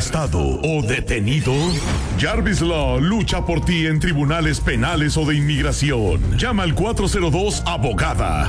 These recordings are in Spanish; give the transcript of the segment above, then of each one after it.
arrestado o detenido? Jarvis Law lucha por ti en tribunales penales o de inmigración. Llama al 402-ABOGADA.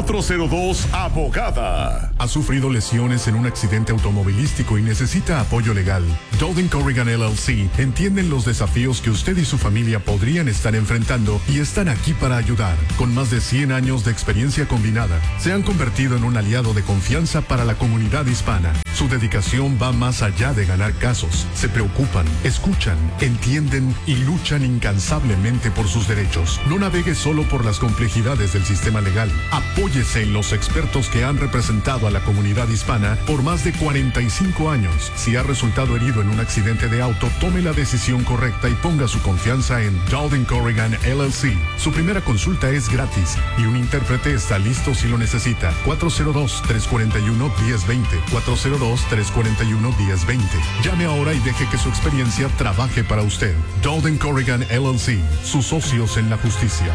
402-ABOGADA. ¿Ha sufrido lesiones en un accidente automovilístico y necesita apoyo legal? Dowden Corrigan LLC entienden los desafíos que usted y su familia podrían estar enfrentando y están aquí para ayudar. Con más de 100 años de experiencia combinada, se han convertido en un aliado de confianza para la comunidad hispana. Su dedicación va más allá de ganar casos. Se preocupan, escuchan, entienden y luchan incansablemente por sus derechos. No navegue solo por las complejidades del sistema legal. Apóyese en los expertos que han representado a la comunidad hispana por más de 45 años. Si ha resultado herido en un accidente de auto, tome la decisión correcta y ponga su confianza en Dowden Corrigan LLC. Su primera consulta es gratis y un intérprete está listo si lo necesita. 402-341-1020. 402-341-1020. Llame ahora y deje que su experiencia trabaje para usted. Dowden Corrigan LLC, sus socios en la justicia.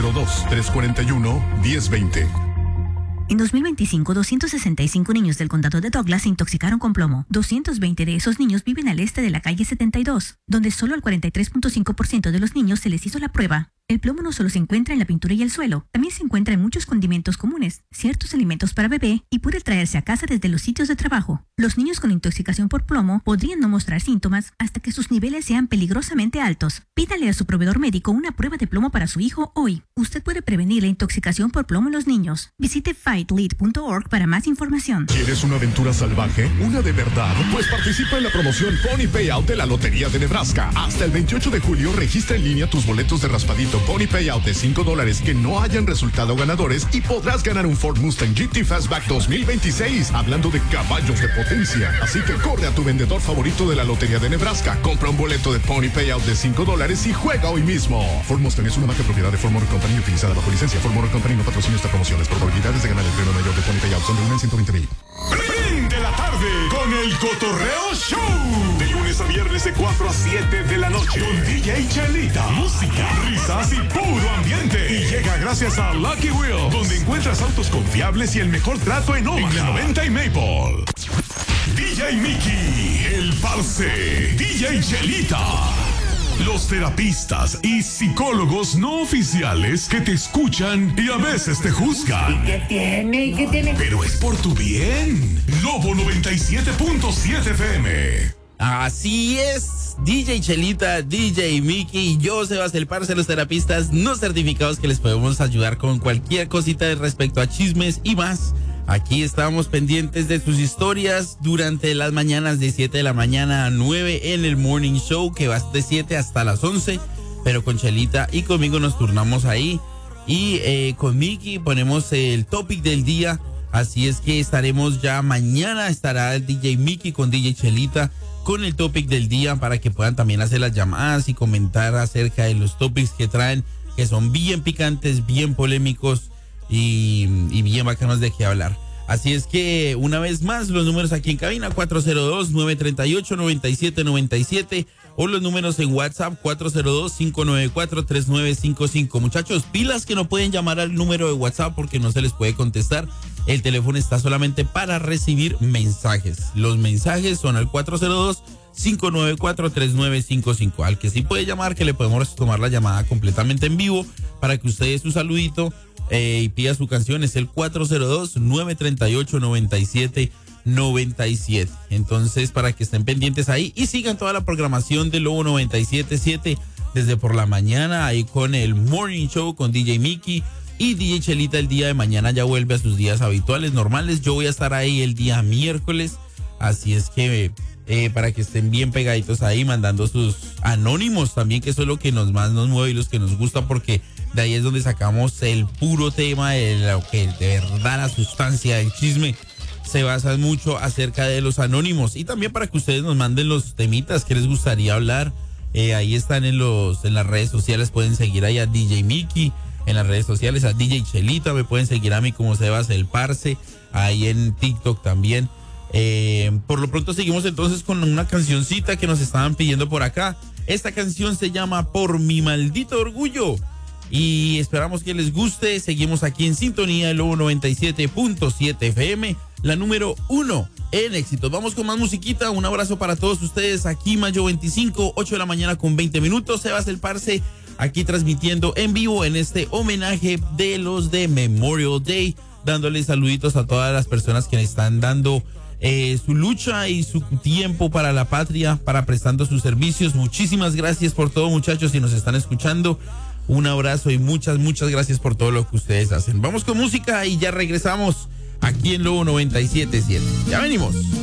402-341-1020. En 2025, 265 niños del condado de Douglas se intoxicaron con plomo. 220 de esos niños viven al este de la calle 72, donde solo al 43.5% de los niños se les hizo la prueba. El plomo no solo se encuentra en la pintura y el suelo, también se encuentra en muchos condimentos comunes, ciertos alimentos para bebé y puede traerse a casa desde los sitios de trabajo. Los niños con intoxicación por plomo podrían no mostrar síntomas hasta que sus niveles sean peligrosamente altos. Pídale a su proveedor médico una prueba de plomo para su hijo hoy. Usted puede prevenir la intoxicación por plomo en los niños. Visite fightlead.org para más información. ¿Quieres una aventura salvaje? ¿Una de verdad? Pues participa en la promoción Pony Payout de la Lotería de Nebraska. Hasta el 28 de julio registra en línea tus boletos de raspadito Pony Payout de $5 que no hayan resultado ganadores y podrás ganar un Ford Mustang GT Fastback 2026. Hablando de caballos de potencia. Así que corre a tu vendedor favorito de la Lotería de Nebraska. Compra un boleto de Pony Payout de $5 y juega hoy mismo. Ford Mustang es una marca propiedad de Ford Motor Company utilizada bajo licencia. Ford Motor Company no patrocina estas promociones. Probabilidades de ganar el premio mayor de Pony Payout son de 1 en 120,000. Prende la tarde con el Cotorreo Show. De lunes a viernes de 4 a 7 de la noche. Con DJ Chelita. Música, risas y puro ambiente. Y llega gracias a Lucky Wheel, donde encuentras autos confiables y el mejor trato en Omaha. En la 90 y Maple. DJ Mickey, el Parce. DJ Chelita. Los terapistas y psicólogos no oficiales que te escuchan y a veces te juzgan. ¿Y qué tiene? ¿Qué tiene? Pero es por tu bien. Lobo 97.7 FM. Así es, DJ Chelita, DJ Mickey y yo, Sebas el Parce, los terapistas no certificados que les podemos ayudar con cualquier cosita respecto a chismes y más. Aquí estamos pendientes de sus historias durante las mañanas de 7 de la mañana a 9 en el Morning Show, que va de 7 hasta las 11, pero con Chelita y conmigo nos turnamos ahí. Y con Mickey ponemos el topic del día, así es que estaremos ya mañana, estará el DJ Mickey con DJ Chelita con el topic del día para que puedan también hacer las llamadas y comentar acerca de los topics que traen, que son bien picantes, bien polémicos y bien bacanos de qué hablar. Así es que una vez más los números aquí en cabina 402-938-9797 o los números en WhatsApp 402-594-3955. Muchachos, pilas que no pueden llamar al número de WhatsApp porque no se les puede contestar. El teléfono está solamente para recibir mensajes. Los mensajes son al 402-594-3955. Al que sí puede llamar, que le podemos tomar la llamada completamente en vivo para que usted dé su saludito y pida su canción, es el 402-938-9797. Entonces, para que estén pendientes ahí y sigan toda la programación de Lobo 97.7 desde por la mañana, ahí con el Morning Show con DJ Mickey y DJ Chelita. El día de mañana ya vuelve a sus días habituales, normales. Yo voy a estar ahí el día miércoles, así es que para que estén bien pegaditos ahí, mandando sus anónimos también, que eso es lo que más nos mueve y los que nos gusta, porque de ahí es donde sacamos el puro tema de lo que de verdad la sustancia del chisme se basa mucho acerca de los anónimos. Y también para que ustedes nos manden los temitas que les gustaría hablar. Ahí están en las redes sociales, pueden seguir ahí a DJ Mickey en las redes sociales, a DJ Chelita, me pueden seguir a mí como Sebas el Parce, ahí en TikTok también. Por lo pronto seguimos entonces con una cancioncita que nos estaban pidiendo por acá. Esta canción se llama Por mi maldito orgullo y esperamos que les guste. Seguimos aquí en sintonía del Lobo 97.7 FM la número 1 en éxitos. Vamos con más musiquita. Un abrazo para todos ustedes. Aquí mayo 25, 8 de la mañana con 20 minutos. Sebas el Parce aquí transmitiendo en vivo en este homenaje de los de Memorial Day, dándole saluditos a todas las personas que están dando su lucha y su tiempo para la patria, para prestando sus servicios. Muchísimas gracias por todo, muchachos, si nos están escuchando. Un abrazo y muchas gracias por todo lo que ustedes hacen. Vamos con música y ya regresamos aquí en Lobo 97.7. Ya venimos.